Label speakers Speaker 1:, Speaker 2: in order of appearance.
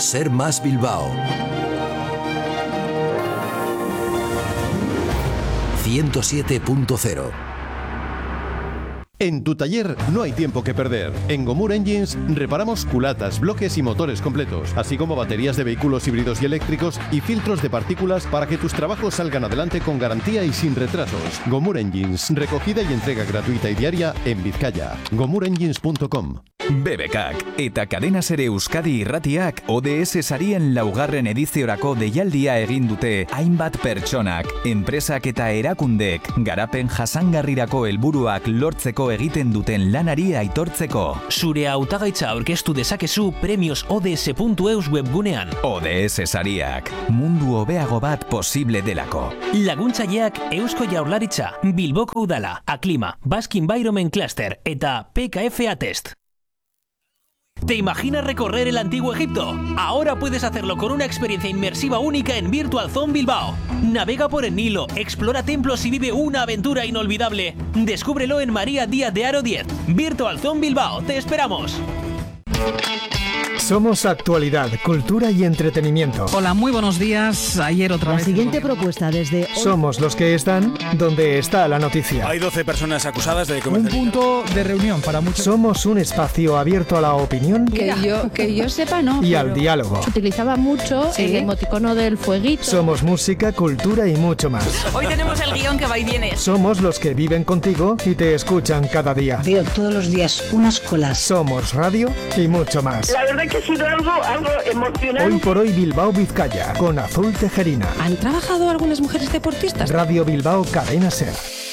Speaker 1: Ser Más Bilbao. 107.0.
Speaker 2: En tu taller no hay tiempo que perder. En Gomur Engines reparamos culatas, bloques y motores completos, así como baterías de vehículos híbridos y eléctricos y filtros de partículas para que tus trabajos salgan adelante con garantía y sin retrasos. Gomur Engines, recogida y entrega gratuita y diaria en Vizcaya. GomurEngines.com.
Speaker 3: BBKak eta Cadena Ser Euskadi Irratiak ODS sarien laugarren ediziorako deialdia egin dute hainbat pertsonak, enpresak eta erakundek garapen jasangarrirako helburuak lortzeko egiten duten lanari aitortzeko.
Speaker 4: Zure hautagaitza aurkeztu dezakezu premiosods.eus webgunean.
Speaker 3: ODS sariak, mundu hobeago bat posible delako.
Speaker 4: Laguntzaileak Eusko Jaurlaritza, Bilboko Udala, Aklima, Basque Environment Cluster eta PKF Atest. ¿Te imaginas recorrer el antiguo Egipto? Ahora puedes hacerlo con una experiencia inmersiva única en Virtual Zone Bilbao. Navega por el Nilo, explora templos y vive una aventura inolvidable. Descúbrelo en María Díaz de Haro 10. Virtual Zone Bilbao, te esperamos.
Speaker 5: Somos actualidad, cultura y entretenimiento.
Speaker 6: Hola, muy buenos días. Ayer otra vez.
Speaker 7: La siguiente propuesta desde...
Speaker 5: Somos los que están donde está la noticia.
Speaker 8: Hay 12 personas acusadas de
Speaker 6: Un punto de reunión para muchos.
Speaker 5: Somos un espacio abierto a la opinión.
Speaker 9: Que yo sepa, no.
Speaker 5: Y al diálogo.
Speaker 9: Se utilizaba mucho el emoticono del fueguito.
Speaker 5: Somos música, cultura y mucho más.
Speaker 10: Hoy tenemos el guión que va y viene.
Speaker 5: Somos los que viven contigo y te escuchan cada día.
Speaker 7: Veo todos los días unas colas.
Speaker 5: Somos radio y mucho más.
Speaker 11: La verdad que ha sido algo emocionante.
Speaker 5: Hoy por hoy Bilbao Vizcaya, con Azul Tejerina.
Speaker 10: ¿Han trabajado algunas mujeres deportistas?
Speaker 5: Radio Bilbao Cadena Ser.